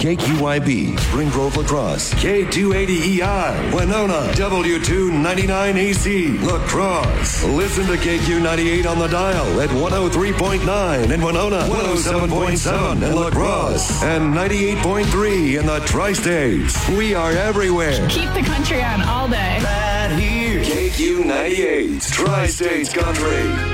KQYB, Spring Grove La Crosse, K280EI, Winona, W299AC, La Crosse. Listen to KQ98 on the dial at 103.9 in Winona, 107.7 in La Crosse, and 98.3 in the Tri-States. We are everywhere. Keep the country on all day. Right here. KQ98, Tri-States Country.